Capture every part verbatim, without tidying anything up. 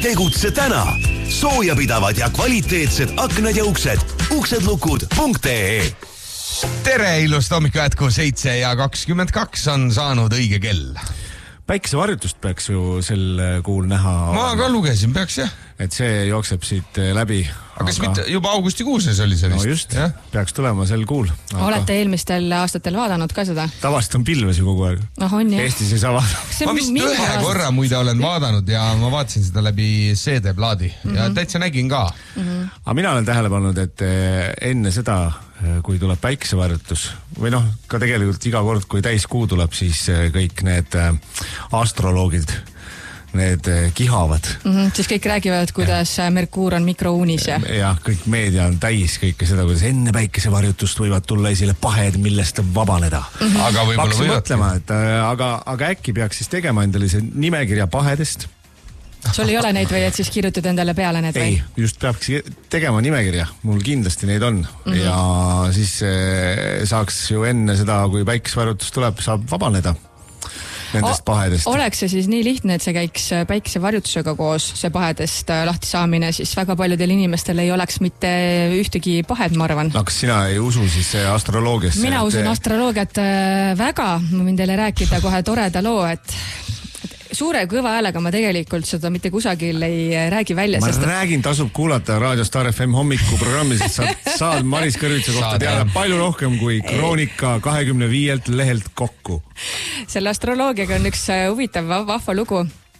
Tegutse täna. Soojapidavad ja kvaliteetsed aknad ja uksed. uksedlukud punkt ee. Tere, ilust hommikul jätku seitse ja kakskümmend kaks on saanud õige kell. Päikesevarjutust peaks ju sel kuul näha. Ma ka lugesin, peaks jah. Et see jookseb siit läbi. Aga kas mitte juba augustikuuses oli see vist? No just, ja? Peaks tulema sel kuul. Aga... Olete eelmistel aastatel vaadanud ka seda? Tavaliselt on pilves ju kogu aeg. No, on jah. Eestis ei saa vaadata. Ma vist ühe aast... korra muide olen vaadanud ja ma vaatasin seda läbi C D-plaadi mm-hmm. ja täitsa nägin ka. Mm-hmm. Aga mina olen tähele pannud, et enne seda, kui tuleb päikesevarjutus või noh, ka tegelikult iga kord, kui täiskuu tuleb, siis kõik need astroloogid need kihavad. Mm-hmm, siis kõik räägivad, kuidas ja. Merkuur on mikrouunis ja... Ja kõik meedia on täis kõike seda, kuidas enne päikesevarjutust võivad tulla esile pahed, millest vabaneda. Mm-hmm. Aga võib-olla võivad. Mõtlema, et aga, aga äkki peaks siis tegema endale see nimekirja pahedest. Sul ei ole neid või, et siis kirjutad endale peale need või? Ei, just peaks tegema nimekirja. Mul kindlasti neid on. Mm-hmm. Ja siis saaks ju enne seda, kui päikesevarjutus tuleb, saab vabaneda. Nendest pahedest. Oleks see siis nii lihtne, et see käiks päikesevarjutusega koos, see pahedest lahti saamine, siis väga paljudel inimestel ei oleks mitte ühtegi pahed, ma arvan. No kas sina ei usu siis astroloogiasse? Mina et... usun astroloogiat väga. Ma võin teile rääkida kohe toreda loo, et suure kõva häälega ma tegelikult seda mitte kusagil ei räägi välja. Ma sest... räägin, tasub kuulata Radio Star F M hommikuprogrammi, sest saad, saad Maris Kõrvitsa kohta teada palju rohkem kui Kroonika kahekümne viielt lehelt kokku. Selle astroloogiaga on üks huvitav vahva lugu.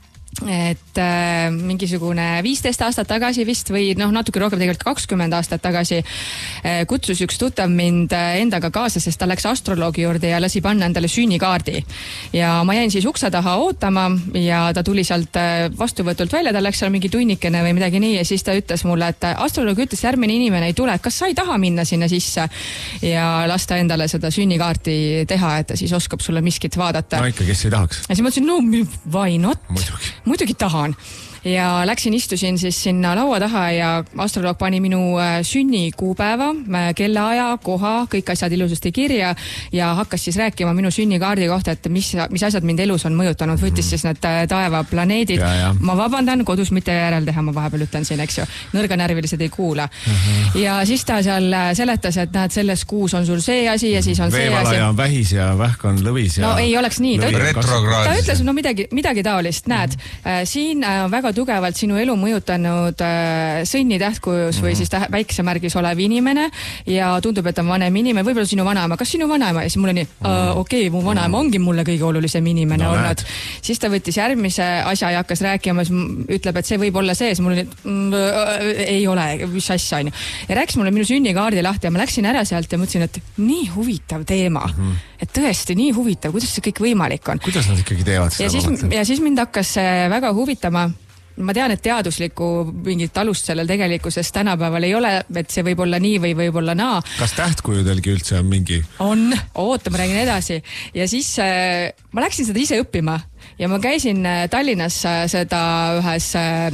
Et äh, mingisugune viisteist aastat tagasi vist või noh, natuke rohkem tegelikult kakskümmend aastat tagasi äh, kutsus üks tuttav mind endaga kaasa, sest ta läks astroloogi juurde ja lasi panna endale sünnikaardi. Ja ma jäin siis ukse taha ootama ja ta tuli sealt vastuvõtult välja, ta läks seal mingi tunnikene või midagi nii ja siis ta ütles mulle, et astroloog ütles, järgmine inimene ei tule, et kas sa ei taha minna sinna sisse ja lasta endale seda sünnikaarti teha, et ta siis oskab sulle miskit vaadata. No ikka, kes ei tahaks? Ja siis ma ütlesin, no why not? Muidugi. Muidugi tahan. Ja läksin, istusin siis sinna laua taha ja astroloog pani minu sünnikuupäeva, kellaaja, koha, kõik asjad ilusasti kirja ja hakkas siis rääkima minu sünnikaardi kohta, et mis, mis asjad mind elus on mõjutanud. Võttis siis need taevaplaneedid. Ja, ja. Ma vabandan, kodus mitte järel teha, ma vahepeal ütlen siin, eks ju. Nõrganärvilised ei kuula. Uh-huh. Ja siis ta seal seletas, et näed, selles kuus on sul see asi ja siis on see asi. Veevalaja on vähis ja vähk on lõvis. Ja... No ei oleks nii. Ta, ta ütles no midagi, midagi taolist. Näed, uh-huh. siin on väga tugevalt sinu elu mõjutanud äh, sõnnitähtkujus või siis täh- väiksemärgis olev inimene ja tundub, et on vanem inimene, võib-olla sinu vanaema. Kas sinu vanaema? Ja siis mulle nii, äh, okei, okay, mu vanaema ongi mulle kõige olulisem inimene no, olnud. Siis ta võttis järgmise asja ja hakkas rääkima, ütleb, et see võib olla see, siis mulle nii, mm, ei ole, mis asja on. Ja rääkis mulle minu sünnikaardi lahti ja ma läksin ära sealt ja mõtlesin, et nii huvitav teema. Mm-hmm. Et tõesti nii huvitav, kuidas see kõik võimalik on. Kuidas nad ikkagi teevad seda? Ja siis, ja siis mind hakkas väga huvitama. Ma tean, et teaduslikku mingit alust sellel tegelikkuses tänapäeval ei ole, et see võib olla nii või võib olla naa. Kas tähtkujudelgi üldse on mingi? On, oota, ma räägin edasi. Ja siis äh, ma läksin seda ise õppima ja ma käisin Tallinnas seda ühes,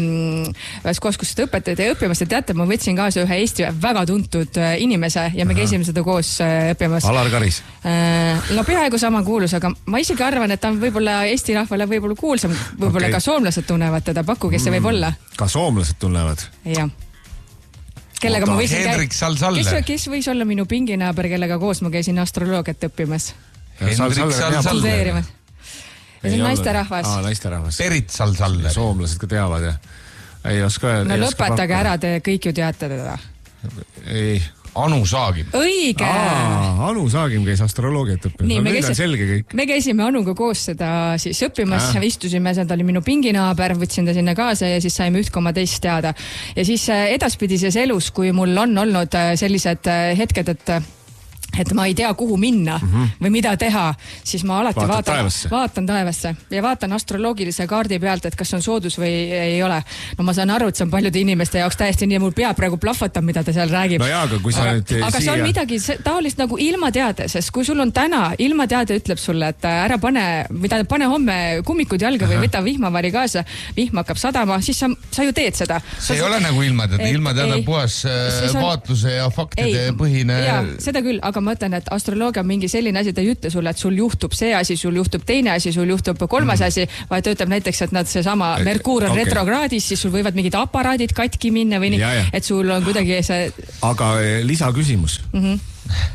ühes kohas, kus seda õpetajad ja õppimas ja teate, ma võtsin kaasa ühe Eesti väga tuntud inimese ja me Aha. käisime seda koos õppimas. Alar Karis? No peaaegu sama kuulus, aga ma isegi arvan, et ta on võib-olla Eesti rahvale võib-olla kuulsam, võib-olla okay. ka soomlased tunnevad teda, pakku, kes see võib olla. Ka soomlased tunnevad? Jah. Kellega ma võisin Hendrik Salsalle. Kes, kes võis olla minu pinginaaber, kellega koos ma käisin astroloogiat õppimas? Hendrik Salsalle. Ja see on naisterahvas. Aa, naisterahvas. Perit Salsalle. Soomlased ka teavad ja ei oska... No ei lõpetage oska ära, te kõik ju teate teda. Ei. Anu Saagim. Õige! Aa, Anu Saagim käis astroloogiat õppimas. Nii, me, käisi, selge kõik. me käisime Anuga koos seda siis õppimas, äh. istusime, see oli minu pinginaaber, võtsin ta sinna kaasa ja siis saime üht koma teist teada. Ja siis edaspidises elus, kui mul on olnud sellised hetked, et et ma ei tea, kuhu minna mm-hmm. või mida teha, siis ma alati vaatan vaatan taevasse. vaatan taevasse ja vaatan astroloogilise kaardi pealt, et kas on soodus või ei ole. No ma saan aru, et see on paljude inimeste jaoks täiesti nii, mul pea praegu plahvatab, mida ta seal räägib. No jaa, aga kui sa aga, nüüd aga siia... see on midagi taolist nagu ilma teade, sest kui sul on täna ilma teade ütleb sulle, et ära pane, mida pane homme kummikud jalga või võta vihmavari kaasa, vihm hakkab sadama, siis sa, sa ju teed seda. See sa, ei ole nagu ilma teada, ilma teada puhas on... vaatluse ja faktide ei, põhine. Jaa, seda küll, aga ma ütlen, et astroloogia on mingi selline asi, ta ei ütle sulle, et sul juhtub see asi, sul juhtub teine asi, sul juhtub kolmas mm. asi, vaid ta ütleb näiteks, et nad seesama Merkuur on okay. retrokraadis, siis sul võivad mingid aparaadid katki minna või nii, ja, ja. et sul on kuidagi see... Aga lisaküsimus. Mm-hmm.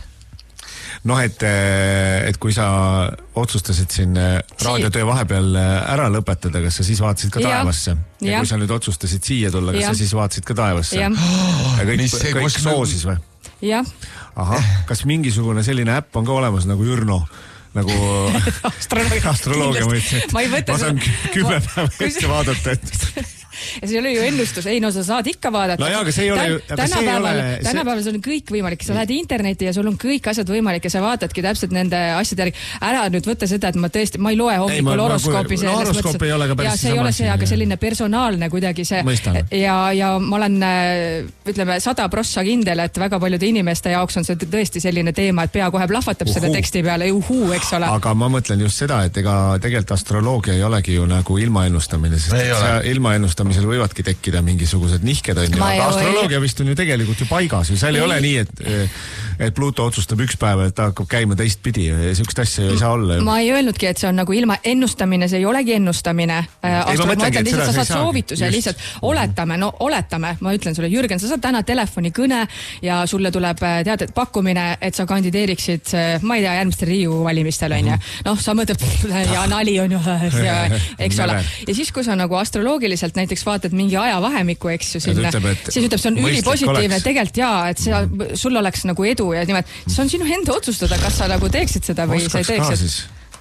Noh, et, et kui sa otsustasid siin raadiotöö vahepeal ära lõpetada, kas sa siis vaatasid ka taevasse? Ja, ja kui sa nüüd otsustasid siia tulla, kas ja. sa siis vaatasid ka taevasse? Ja, ja kõik, see, kõik soosis või? Jah. Ahah, kas mingisugune selline äpp on ka olemas nagu Jürno? Nagu astroloogia, astroloogia mõtlesin, et ma, ma saan kümme päeva hästi vaadata, et... Ja see ei ole ju ennustus, ei no sa saad ikka vaadata. No jaa, aga see ei ole ju... Tänapäeval, tänapäeval see... on kõik võimalik, sa lähed interneti ja sul on kõik asjad võimalik ja sa vaatadki täpselt nende asjade järgi. Ära nüüd võtta seda, et ma tõesti, ma ei loe hommikul horoskoopi. No horoskoop ei ole ka päris see ei ole see, aga selline personaalne kuidagi see. Ja, ja ma olen, ütleme, sada prossa kindel, et väga paljude inimeste jaoks on see tõesti selline teema, et pea kohe plahvatab uhu. Selle teksti peale, uhuu, eks ole. Aga ma mõtlen just seda, et ega tegelikult astroloogia ei olegi ju nagu ilmaennustamine, sest ilmaennustamine võivadki tekkida mingisugused nihked on ju, aga astroloogia vist on ju tegelikult ju paigas ja seal ei, ei ole nii, et, et Pluto otsustab üks päev, et ta hakkab käima teist pidi ja sellist asja ei saa olla. Ma ei öelnudki, et see on nagu ilma ennustamine, see ei olegi ennustamine. Astro... Ma ütlen, lihtsalt sa saad soovituse, lihtsalt oletame, no oletame, ma ütlen sulle, Jürgen, sa saad täna telefonikõne ja sulle tuleb teada pakkumine, et sa kandideeriksid, ma ei tea, järgmistel Riigikogu valimistel on ju. Noh, sa mõtled, ja nali on ju, eks ole. Ja siis, kui sa nagu astroloogiliselt näiteks vaatad mingi ajavahemiku, eks ju sinna, siis ütleb, see on ülipositiivne tegelikult jaa, et see, sul oleks nagu edu ja nimelt, see on sinu enda otsustada, kas sa nagu teeksid seda või sa ei teeksid.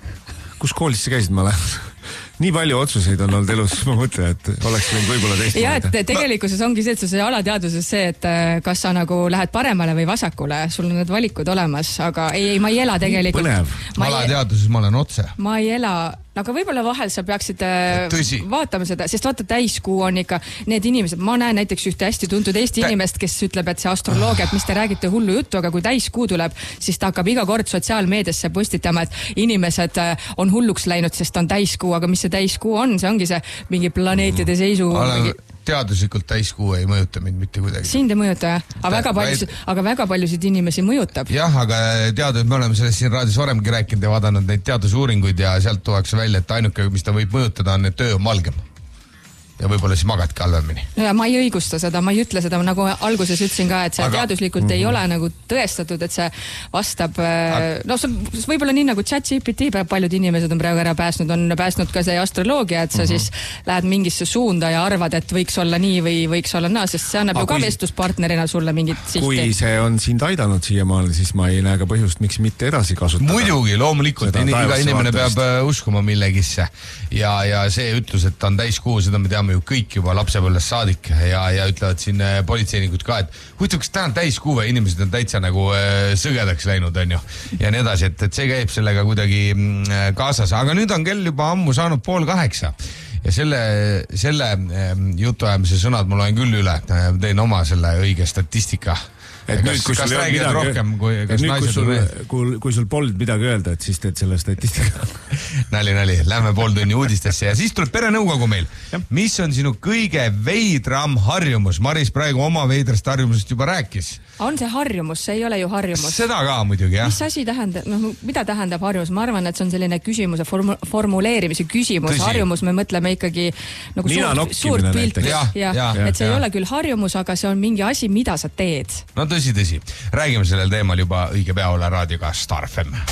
Kus koolis sa käisid, ma lähen? Nii palju otsuseid on olnud elus, ma mõtlen, et oleks võinud võib-olla teist ja, et tegelikuses ongi see, et see alateaduses see, et kas sa nagu lähed paremale või vasakule, sul on need valikud olemas, aga ei, ei ma ei ela tegelikult. Põnev. Alateaduses ma olen otse. Ma ei ela... Aga võib-olla vahel sa peaksid Tõsi. vaatama seda, sest vaata täiskuu on ikka need inimesed, ma näen näiteks ühte hästi tuntud Eesti Tä... inimest, kes ütleb, et see astroloogia, et mis te räägite hullu juttu, aga kui täiskuu tuleb, siis ta hakkab iga kord sotsiaalmeediasse postitama, et inimesed on hulluks läinud, sest on täiskuu, aga mis see täiskuu on, see ongi see mingi planeetide seisu... Mingi... Teaduslikult täiskuu ei mõjuta mind mitte kuidagi. Sind ei mõjuta, jah? Aga väga paljusid, aga väga paljusid inimesi mõjutab. Jah, aga teadus, me oleme sellest siin raadios varemgi rääkinud ja vaadanud neid teadusuuringuid ja sealt tuuakse välja, et ainuke, mis ta võib mõjutada, on, et töö on valgem. Ja võib-olla siis magadki halvemini. Ja ma ei õigusta seda, ma ei ütle seda, nagu alguses ütlesin ka, et see aga... teaduslikult mm-hmm. ei ole nagu tõestatud, et see vastab, aga... no see võib-olla nii nagu chat G P T, paljud inimesed on praegu ära päästnud, on päästnud ka see astroloogia, et sa mm-hmm. siis lähed mingisse suunda ja arvad, et võiks olla nii või võiks olla naa, sest see annab aga ju ka kui... vestluspartnerina sulle mingit silti. Kui see on sind aidanud siiamaale, siis ma ei näe ka põhjust, miks mitte edasi kasutada. Muidugi, loomulikult, iga inimene peab uskuma millegisse ja, ja see ütlus, et on täiskuu, seda me teame ju kõik juba lapsepõlvest saadik ja, ja ütlevad siin politseinikud ka, et huvitav, kas täna on täiskuu või inimesed on täitsa nagu äh, sõgedaks läinud, on ju, ja nii edasi, et, et see käib sellega kuidagi mm, kaasas, aga nüüd on kell juba ammu saanud pool kaheksa ja selle, selle äh, jutuajamise sõnad ma loen küll üle, teen oma selle õige statistika. Et kas, nüüd, kui kas räägid midagi, rohkem, kui, kas nüüd, naised kui sul, kui, kui sul polnud midagi öelda, et siis teed selle statistika. Nali, nali, lähme pool tunni uudistesse ja siis tuleb perenõukogu meil. Mis on sinu kõige veidram harjumus? Maris praegu oma veidrast harjumusest juba rääkis. On see harjumus, see ei ole ju harjumus. Seda ka muidugi, jah. Mis asi tähendab, noh, mida tähendab harjumus? Ma arvan, et see on selline küsimuse formu, formuleerimise küsimus. Tõsi. Harjumus me mõtleme ikkagi nagu Nina suurt, suurt pilti. Ja, ja, ja, et see ja. ei ole küll harjumus, aga see on mingi asi, mida sa teed. No tõsi, tõsi. Räägime sellel teemal juba õige pea olla raadioga Star F M.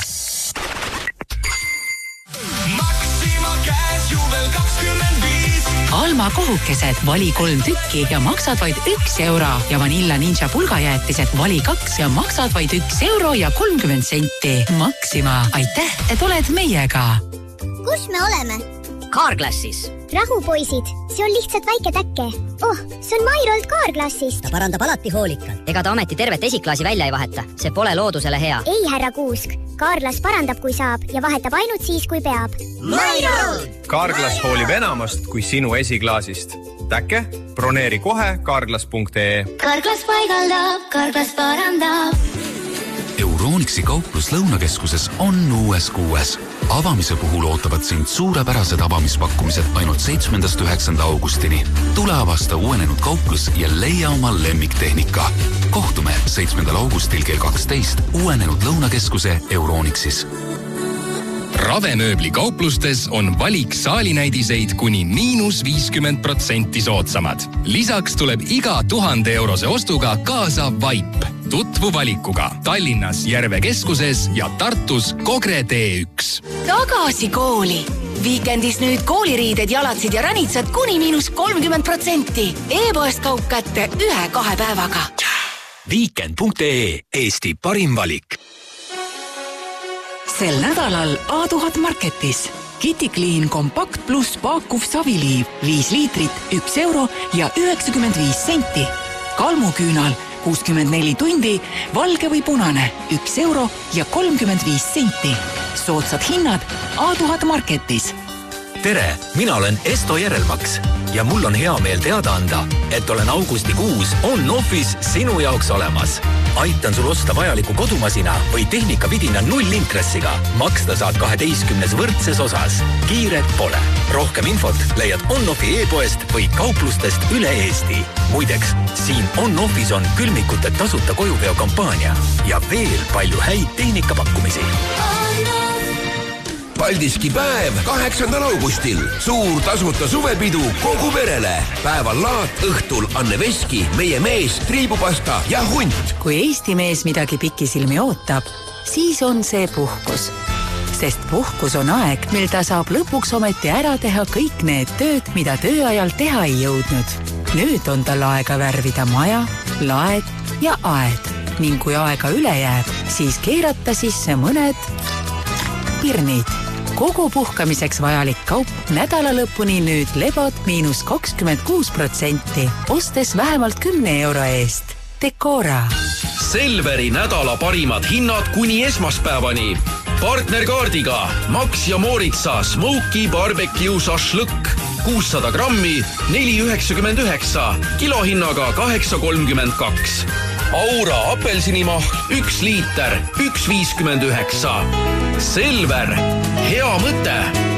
Maxima käes juubel kakskümmend viis. Alma kohukesed, vali kolm tükki ja maksad vaid üks euro. Ja Vanilla Ninja pulgajäätised, vali kaks ja maksad vaid üks euro ja kolmkümmend senti. Maxima, aitäh, et oled meiega. Kus me oleme? Carglassis. Rahu, poisid, see on lihtsalt väike täkke. Oh, see on Mairolt Carglassist. Ta parandab alati hoolikalt. Ega ta ameti tervet esiklaasi välja ei vaheta. See pole loodusele hea. Ei, härra Kuusk. Carglass parandab, kui saab ja vahetab ainult siis, kui peab. Mairolt! Carglass hoolib enamast kui sinu esiklaasist. Täkke, broneeri kohe carglass punkt ee. Carglass paigaldab, Carglass parandab. Euronixi kauplus Lõunakeskuses on uues kuues. Avamise puhul ootavad sind suurepärased avamispakkumised ainult seitsmendast üheksanda augustini. Tule avasta uuenenud kauplus ja leia oma lemmiktehnika. Kohtume seitsmendal augustil kell kaksteist uuenenud Lõunakeskuse Euronixis. Ravemööbli kauplustes on valik saalinäidiseid kuni miinus viiskümmend protsenti soodsamad. Lisaks tuleb iga tuhande eurose ostuga kaasa vaip. Tutvu valikuga Tallinnas Järve keskuses ja Tartus Kogre T üks. Tagasi kooli! Viikendis nüüd kooliriided, jalatsid ja ränitsad kuni miinus kolmkümmend protsenti. E-poest kaup kätte ühe-kahe päevaga. Weekend punkt ee, Eesti parim valik. Sel nädalal A tuhat Marketis. Kitty Clean Compact plus paakuv saviliiv. viis liitrit, üks euro ja üheksakümmend viis senti. Kalmuküünal kuuskümmend neli tundi, valge või punane, üks euro ja kolmkümmend viis senti. Soodsad hinnad A tuhat Marketis. Tere, mina olen Esto Järelmaks ja mul on hea meel teada anda, et olen augustikuus on-office sinu jaoks olemas. Aitan sul osta vajaliku kodumasina või tehnikavidina nullintressiga. Maksta saad kaheteistkümnes võrdses osas. Kiiret pole. Rohkem infot leiad on-offi e-poest või kauplustest üle Eesti. Muideks, siin on-offis on külmikute tasuta kojuveo kampaania ja veel palju häid tehnikapakkumisi. Paldiski päev kaheksandal augustil. Suur tasuta suvepidu kogu perele. Päeval laat, õhtul Anne Veski, meie mees, triibupasta ja hunt. Kui Eesti mees midagi pikisilmi ootab, siis on see puhkus. Sest puhkus on aeg, mil ta saab lõpuks ometi ära teha kõik need tööd, mida tööajal teha ei jõudnud. Nüüd on tal aega värvida maja, laed ja aed. Ning kui aega üle jääb, siis keerata sisse mõned pirnid. Kogu puhkamiseks vajalik kaup nädala lõpuni nüüd lebod miinus kakskümmend kuus protsenti, ostes vähemalt kümne euro eest. Decora. Selveri nädala parimad hinnad kuni esmaspäevani. Partnerkaardiga Max ja Moritsa Smoky Barbecue Šašlõkk kuussada grammi, neli üheksakümmend üheksa, kilohinnaga kaheksa kolmkümmend kaks. Aura apelsinimahl, üks liiter, üks viiskümmend üheksa. Selver, hea mõte!